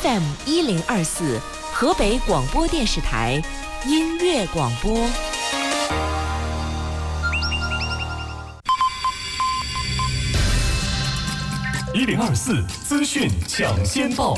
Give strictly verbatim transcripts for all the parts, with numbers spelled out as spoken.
F M 一零二四，河北广播电视台音乐广播。 一零二四资讯抢先报。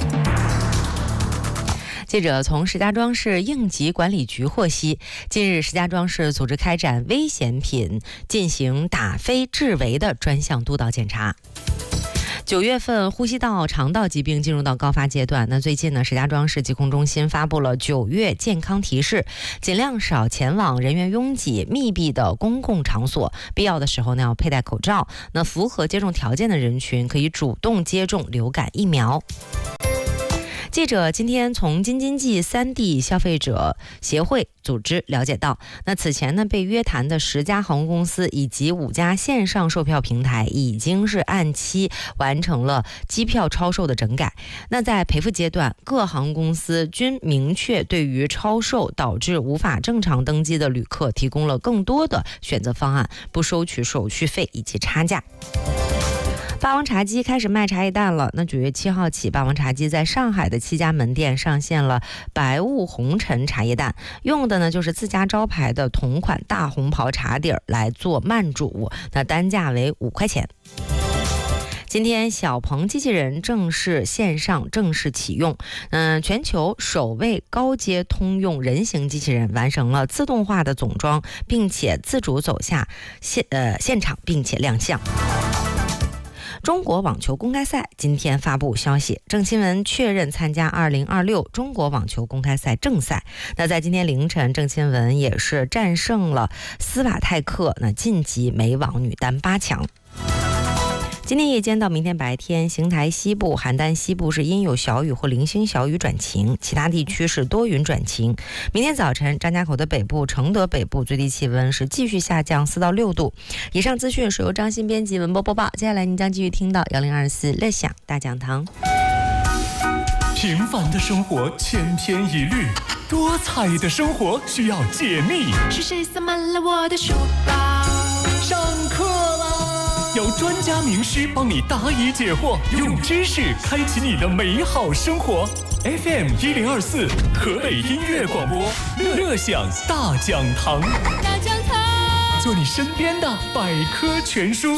记者从石家庄市应急管理局获悉，近日石家庄市组织开展危险品进行打非治围的专项督导检查。九月份呼吸道、肠道疾病进入到高发阶段，那最近呢，石家庄市疾控中心发布了九月健康提示，尽量少前往人员拥挤、密闭的公共场所，必要的时候呢要佩戴口罩。那符合接种条件的人群可以主动接种流感疫苗。记者今天从京津冀三地消费者协会组织了解到，那此前呢被约谈的十家航空公司以及五家线上售票平台已经是按期完成了机票超售的整改。那在赔付阶段，各航空公司均明确对于超售导致无法正常登机的旅客提供了更多的选择方案，不收取手续费以及差价。霸王茶姬开始卖茶叶蛋了。那九月七号起，霸王茶姬在上海的七家门店上线了白雾红尘茶叶蛋，用的呢就是自家招牌的同款大红袍茶底儿来做慢煮，那单价为五块钱。今天，小鹏机器人正式线上正式启用，嗯，全球首位高阶通用人形机器人完成了自动化的总装，并且自主走下现呃现场，并且亮相。中国网球公开赛今天发布消息，郑钦文确认参加二零二六中国网球公开赛正赛。那在今天凌晨，郑钦文也是战胜了斯瓦泰克，那晋级美网女单八强。今天夜间到明天白天，邢台西部、邯郸西部是阴有小雨或零星小雨转晴，其他地区是多云转晴。明天早晨，张家口的北部、承德北部最低气温是继续下降四到六度。以上资讯是由张欣编辑文播播报。接下来您将继续听到幺零二四乐享大讲堂。 平凡的生活千篇一律，多彩的生活需要解密。 是谁塞满了我的书包？ 上课啦！有专家名师帮你答疑解惑，用知识开启你的美好生活。F M 一零二四，河北音乐广播，乐享大讲堂。 大讲堂， 做你身边的百科全书。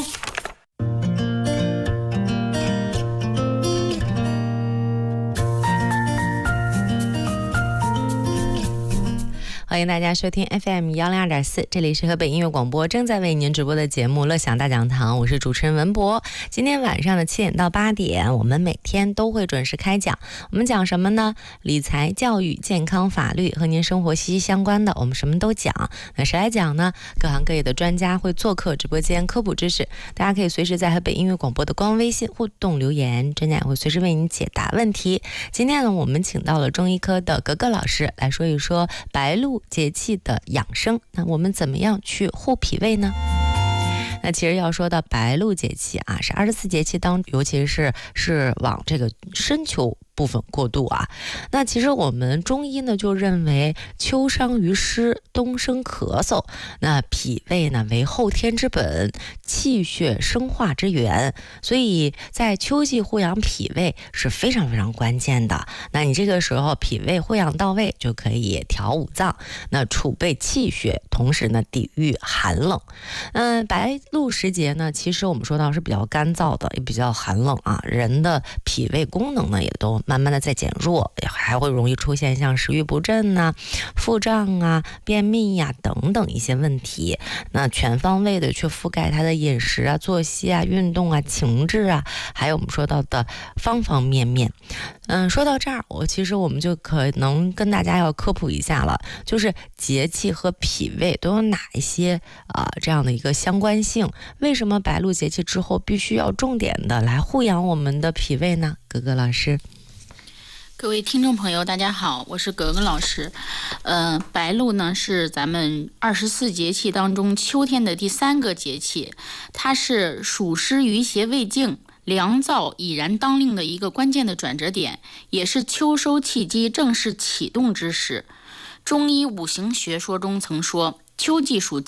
欢迎大家收听 F M 一零二点四，这里是河北音乐广播正在为您直播的节目《乐享大讲堂》，我是主持人文博。今天晚上的七点到八点，我们每天都会准时开讲。我们讲什么呢？理财、教育、健康、法律，和您生活息息相关的，我们什么都讲。那谁来讲呢？各行各业的专家会做客直播间科普知识，大家可以随时在河北音乐广播的官微信互动留言，专家也会随时为您解答问题。今天呢，我们请到了中医科的格格老师来说一说白露节气的养生，那我们怎么样去护脾胃呢？那其实要说到白露节气啊，是二十四节气当中，尤其是是往这个深秋部分过渡啊。那其实我们中医呢就认为秋伤于湿，冬生咳嗽，那脾胃呢为后天之本，气血生化之源，所以在秋季护养脾胃是非常非常关键的。那你这个时候脾胃护养到位，就可以调五脏，那储备气血，同时呢抵御寒冷。嗯、呃，白露时节呢，其实我们说到是比较干燥的，也比较寒冷啊，人的脾胃功能呢也都慢慢的在减弱，还会容易出现像食欲不振呐、啊、腹胀啊、便秘呀、啊、等等一些问题。那全方位的去覆盖他的饮食啊、作息啊、运动啊、情志啊，还有我们说到的方方面面。嗯，说到这儿，我其实我们就可能跟大家要科普一下了，就是节气和脾胃都有哪一些啊、呃、这样的一个相关性？为什么白露节气之后必须要重点的来护养我们的脾胃呢？格格老师。 各位听众朋友大家好，我是格格老师。呃，白露呢是咱们二十四节气当中秋天的第三个节气，它是暑湿余邪未尽，凉燥已然当令的一个关键的转折点，也是秋收气机正式启动之时。中医五行学说中曾说，秋季属金，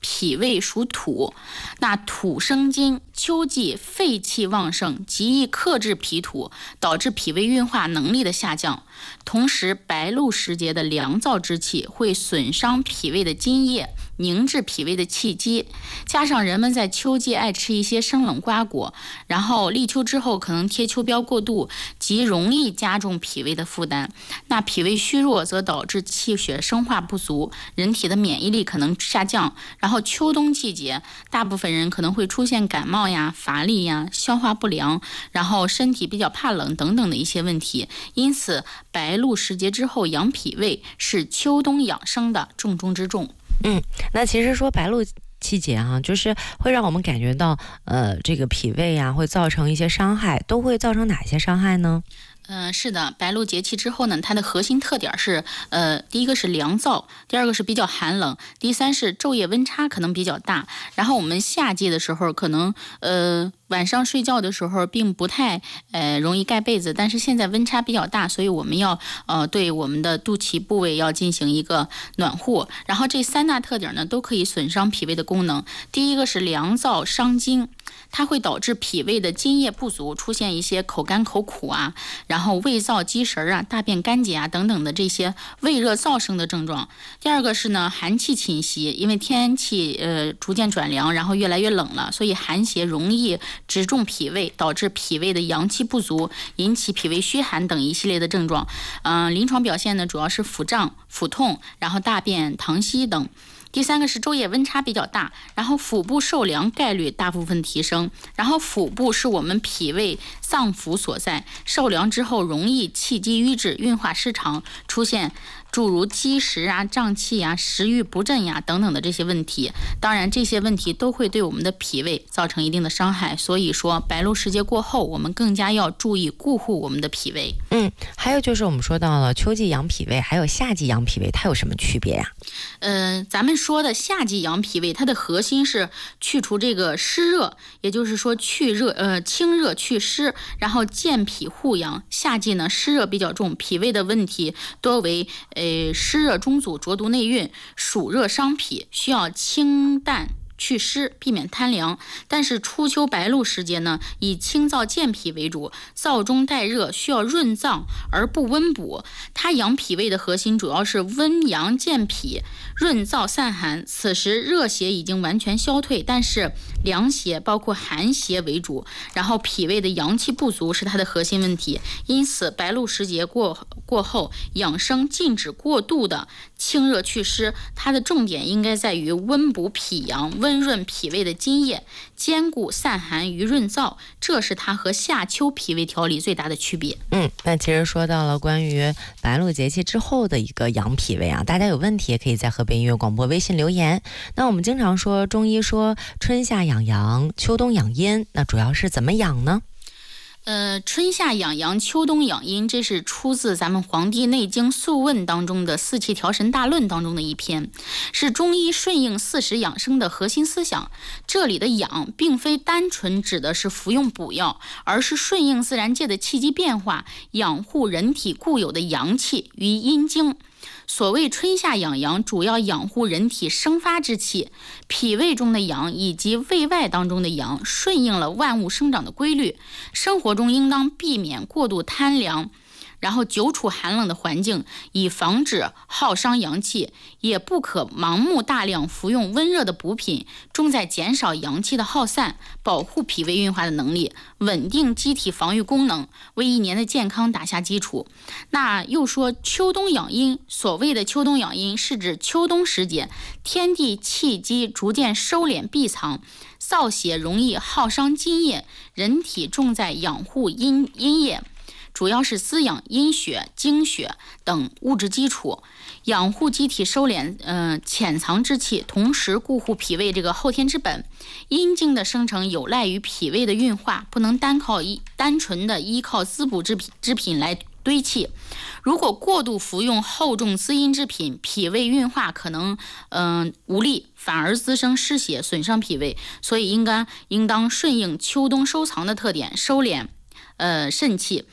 脾胃属土，那土生金，秋季肺气旺盛，极易克制脾土，导致脾胃运化能力的下降。同时，白露时节的凉燥之气会损伤脾胃的津液，凝滞脾胃的气机，加上人们在秋季爱吃一些生冷瓜果，然后立秋之后可能贴秋膘过度，极容易加重脾胃的负担。那脾胃虚弱则导致气血生化不足，人体的免疫力可能下降。然后秋冬季节，大部分人可能会出现感冒呀、乏力呀、消化不良，然后身体比较怕冷等等的一些问题。因此，白露时节之后养脾胃是秋冬养生的重中之重。 嗯，那其实说白露季节啊，就是会让我们感觉到，呃，这个脾胃啊会造成一些伤害，都会造成哪些伤害呢？ 嗯、呃，是的，白露节气之后呢，它的核心特点是，呃，第一个是凉燥，第二个是比较寒冷，第三是昼夜温差可能比较大。然后我们夏季的时候，可能呃晚上睡觉的时候并不太呃容易盖被子，但是现在温差比较大，所以我们要呃对我们的肚脐部位要进行一个暖和。然后这三大特点呢，都可以损伤脾胃的功能。第一个是凉燥伤津。它会导致脾胃的津液不足，出现一些口干口苦啊，然后胃燥积食啊、大便干结啊等等的这些胃热燥生的症状。第二个是呢，寒气侵袭，因为天气呃逐渐转凉，然后越来越冷了，所以寒邪容易直中脾胃，导致脾胃的阳气不足，引起脾胃虚寒等一系列的症状。嗯、呃，临床表现呢主要是腹胀、腹痛，然后大便溏稀等。第三个是昼夜温差比较大，然后腹部受凉概率大部分提升，然后腹部是我们脾胃脏腑所在，受凉之后容易气机瘀滞、运化失常，出现诸如积食啊、胀气啊、食欲不振呀、啊、等等的这些问题。当然，这些问题都会对我们的脾胃造成一定的伤害。所以说，白露时节过后，我们更加要注意顾护我们的脾胃。 嗯，还有就是我们说到了秋季养脾胃，还有夏季养脾胃，它有什么区别呀？ 呃，咱们说的夏季养脾胃，它的核心是去除这个湿热，也就是说去热呃清热去湿，然后健脾护阳。夏季呢湿热比较重，脾胃的问题多为呃湿热中阻、浊毒内蕴、暑热伤脾，需要清淡祛湿，避免贪凉。但是初秋白露时节呢，以清燥健脾为主，燥中带热，需要润燥而不温补。它养脾胃的核心主要是温阳健脾、润燥散寒。此时热邪已经完全消退，但是凉邪包括寒邪为主，然后脾胃的阳气不足是它的核心问题。因此白露时节过过后，养生禁止过度的清热祛湿，它的重点应该在于温补脾阳，温润脾胃的津液，兼顾散寒与润燥，这是它和夏秋脾胃调理最大的区别。 嗯，那其实说到了关于白露节气之后的一个养脾胃啊，大家有问题也可以在河北音乐广播微信留言。那我们经常说中医说春夏养阳，秋冬养阴，那主要是怎么养呢？ 呃，春夏养阳，秋冬养阴，这是出自咱们《黄帝内经·素问》当中的《四气调神大论》当中的一篇，是中医顺应四时养生的核心思想。这里的养，并非单纯指的是服用补药，而是顺应自然界的气机变化，养护人体固有的阳气与阴精。所谓春夏养阳，主要养护人体生发之气，脾胃中的阳以及胃外当中的阳，顺应了万物生长的规律。生活中应当避免过度贪凉，然后久处寒冷的环境，以防止耗伤阳气，也不可盲目大量服用温热的补品，重在减少阳气的耗散，保护脾胃运化的能力，稳定机体防御功能，为一年的健康打下基础。那又说秋冬养阴，所谓的秋冬养阴，是指秋冬时节天地气机逐渐收敛闭藏，燥邪容易耗伤津液，人体重在养护阴阴液，主要是滋养阴血、精血等物质基础，养护机体收敛呃潜藏之气，同时固护脾胃这个后天之本。阴精的生成有赖于脾胃的运化，不能单靠一单纯的依靠滋补之品之品来堆砌。如果过度服用厚重滋阴之品，脾胃运化可能嗯、呃、无力，反而滋生湿邪，损伤脾胃。所以应该应当顺应秋冬收藏的特点，收敛呃肾气，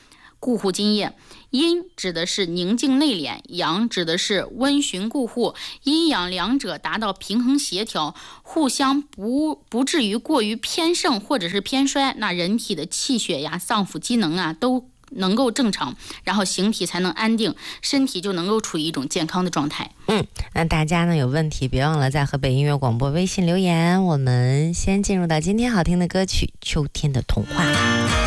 固护津液。阴指的是宁静内敛，阳指的是温循固护，阴阳两者达到平衡协调，互相不不至于过于偏盛或者是偏衰，那人体的气血呀、脏腑机能啊都能够正常，然后形体才能安定，身体就能够处于一种健康的状态。 嗯，那大家呢有问题别忘了在河北音乐广播微信留言。我们先进入到今天好听的歌曲《秋天的童话》。